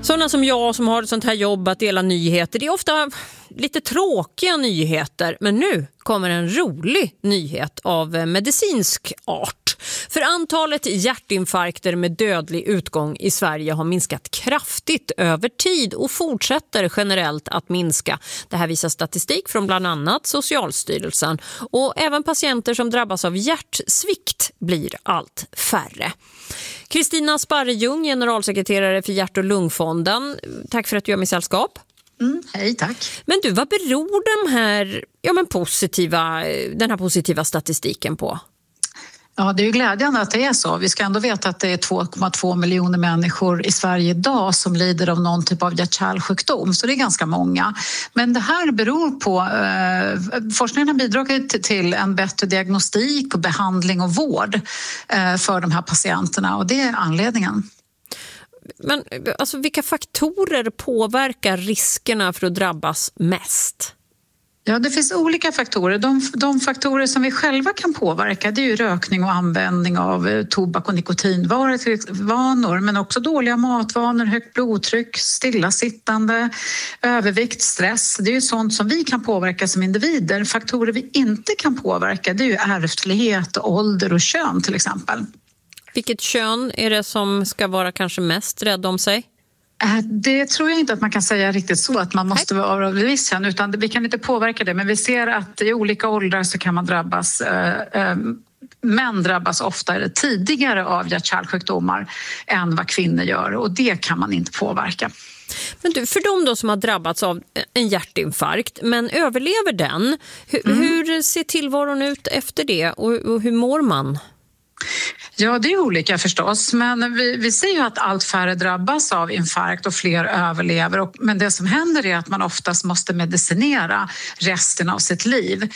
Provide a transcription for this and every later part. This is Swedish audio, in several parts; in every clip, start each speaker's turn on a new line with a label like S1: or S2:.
S1: Sådana som jag som har ett sånt här jobb att dela nyheter, det är ofta lite tråkiga nyheter. Men nu kommer en rolig nyhet av medicinsk art. För antalet hjärtinfarkter med dödlig utgång i Sverige har minskat kraftigt över tid och fortsätter generellt att minska. Det här visar statistik från bland annat Socialstyrelsen. Och även patienter som drabbas av hjärtsvikt blir allt färre. Kristina Sparrejung, generalsekreterare för Hjärt- och lungfonden. Tack för att du gör mig sällskap.
S2: Hej, tack.
S1: Men du, vad beror den här positiva statistiken på?
S2: Ja, det är ju glädjande att det är så. Vi ska ändå veta att det är 2,2 miljoner människor i Sverige idag som lider av någon typ av hjärt-kärlsjukdom, så det är ganska många. Men det här beror på, forskningen har bidragit till en bättre diagnostik och behandling och vård för de här patienterna, och det är anledningen.
S1: Men alltså, vilka faktorer påverkar riskerna för att drabbas mest?
S2: Ja, det finns olika faktorer. De faktorer som vi själva kan påverka, det är ju rökning och användning av tobak och nikotinvanor, men också dåliga matvanor, högt blodtryck, stillasittande, övervikt, stress. Det är ju sånt som vi kan påverka som individer. Faktorer vi inte kan påverka, det är ju ärftlighet, ålder och kön till exempel.
S1: Vilket kön är det som ska vara kanske mest rädd om sig?
S2: Det tror jag inte att man kan säga riktigt så, att man måste vara av viss kön, utan vi kan inte påverka det. Men vi ser att i olika åldrar så kan man drabbas, män drabbas oftare tidigare av hjärt-kärlsjukdomar än vad kvinnor gör, och det kan man inte påverka.
S1: Men du, för de då som har drabbats av en hjärtinfarkt men överlever den, hur ser tillvaron ut efter det och hur mår man?
S2: Ja, det är olika förstås, men vi ser ju att allt färre drabbas av infarkt och fler överlever. Men det som händer är att man oftast måste medicinera resten av sitt liv.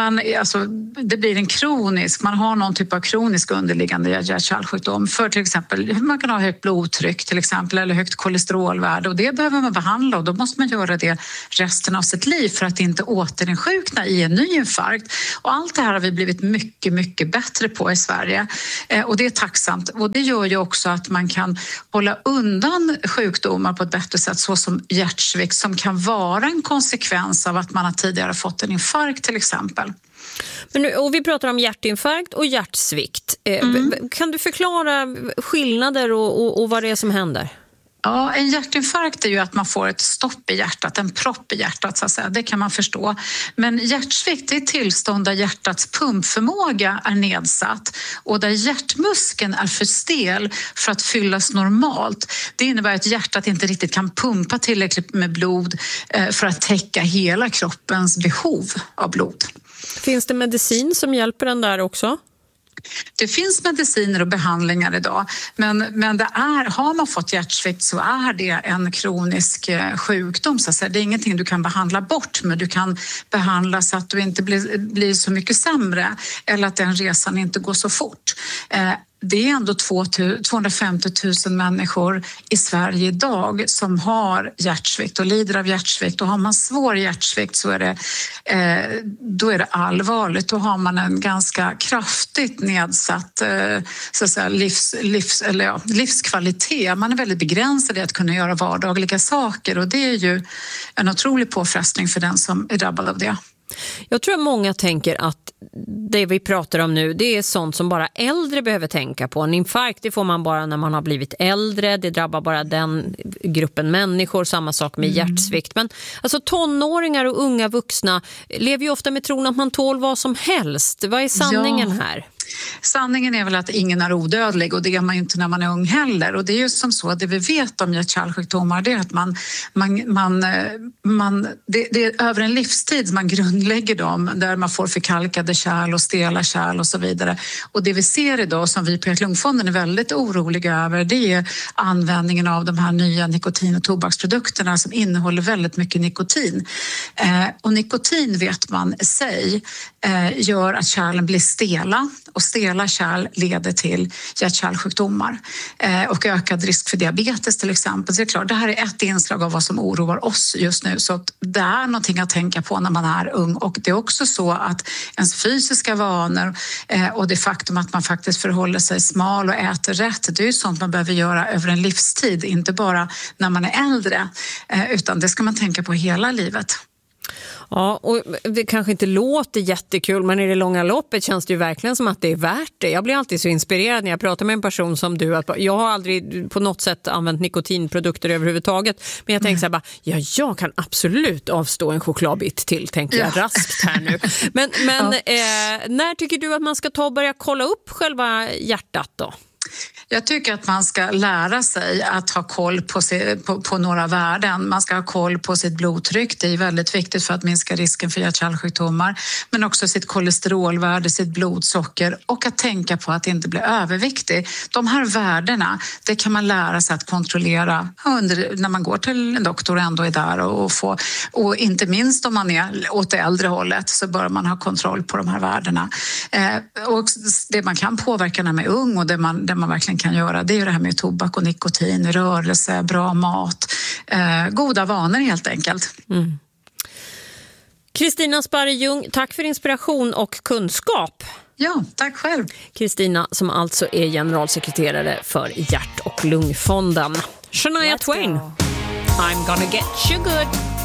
S2: Det blir man har någon typ av kronisk underliggande hjärt-kärlsjukdom. För till exempel, man kan ha högt blodtryck till exempel, eller högt kolesterolvärde, och det behöver man behandla, och då måste man göra det resten av sitt liv för att inte återinsjukna i en ny infarkt. Och allt det här har vi blivit mycket, mycket bättre på i Sverige. Och det är tacksamt, och det gör ju också att man kan hålla undan sjukdomar på ett bättre sätt, så som hjärtsvikt, som kan vara en konsekvens av att man har tidigare fått en infarkt till exempel.
S1: Och vi pratar om hjärtinfarkt och hjärtsvikt. Kan du förklara skillnader och vad det är som händer?
S2: Ja, en hjärtinfarkt är ju att man får ett stopp i hjärtat, en propp i hjärtat så att säga. Det kan man förstå. Men hjärtsvikt är ett tillstånd där hjärtats pumpförmåga är nedsatt och där hjärtmuskeln är för stel för att fyllas normalt. Det innebär att hjärtat inte riktigt kan pumpa tillräckligt med blod för att täcka hela kroppens behov av blod. Finns
S1: det medicin som hjälper den där också?
S2: Det finns mediciner och behandlingar idag, men har man fått hjärtsvikt så är det en kronisk sjukdom. Så att säga. Det är ingenting du kan behandla bort, men du kan behandla så att du inte blir så mycket sämre, eller att den resan inte går så fort. Det är ändå 250 000 människor i Sverige idag som har hjärtsvikt och lider av hjärtsvikt. Och har man svår hjärtsvikt så är det allvarligt. Då har man en ganska kraftigt nedsatt så att säga, livskvalitet. Man är väldigt begränsad i att kunna göra vardagliga saker, och det är ju en otrolig påfrestning för den som är drabbad av det.
S1: Jag tror att många tänker att det vi pratar om nu, det är sånt som bara äldre behöver tänka på. En infarkt, det får man bara när man har blivit äldre. Det drabbar bara den gruppen människor. Samma sak med hjärtsvikt. Men alltså, tonåringar och unga vuxna lever ju ofta med tron att man tål vad som helst. Vad är sanningen här?
S2: Sanningen är väl att ingen är odödlig, och det är man ju inte när man är ung heller. Och det är ju som så att det vi vet om hjärt-kärlsjukdomar, det är att det är över en livstid man grundlägger dem, där man får förkalkade kärl och stela kärl och så vidare. Och det vi ser idag, som vi på Hjärt-lungfonden är väldigt oroliga över, det är användningen av de här nya nikotin- och tobaksprodukterna som innehåller väldigt mycket nikotin. Och nikotin, vet man sig, gör att kärlen blir stela. Och stela kärl leder till hjärt-kärlsjukdomar och ökad risk för diabetes till exempel. Så det är klart, det här är ett inslag av vad som oroar oss just nu. Så det är någonting att tänka på när man är ung. Och det är också så att ens fysiska vanor och det faktum att man faktiskt förhåller sig smal och äter rätt, det är ju sånt man behöver göra över en livstid, inte bara när man är äldre, utan det ska man tänka på hela livet.
S1: Ja, och det kanske inte låter jättekul, men i det långa loppet känns det ju verkligen som att det är värt det. Jag blir alltid så inspirerad när jag pratar med en person som du. Att jag har aldrig på något sätt använt nikotinprodukter överhuvudtaget, men jag tänker så här bara, jag kan absolut avstå en chokladbit till, tänker jag raskt här nu. Men när tycker du att man ska ta och börja kolla upp själva hjärtat då?
S2: Jag tycker att man ska lära sig att ha koll på några värden. Man ska ha koll på sitt blodtryck. Det är väldigt viktigt för att minska risken för hjärt-kärlsjukdomar. Men också sitt kolesterolvärde, sitt blodsocker och att tänka på att inte bli överviktig. De här värdena, det kan man lära sig att kontrollera när man går till en doktor och ändå är där och inte minst om man är åt det äldre hållet så bör man ha kontroll på de här värdena. Och det man kan påverka när man är ung och det man verkligen kan göra, det är ju det här med tobak och nikotin, rörelse, bra mat, goda vanor helt enkelt.
S1: Kristina Sparre-Ljung, tack för inspiration och kunskap.
S2: Ja, tack själv.
S1: Kristina som alltså är generalsekreterare för Hjärt- och lungfonden. Shania Twain, I'm gonna get you good.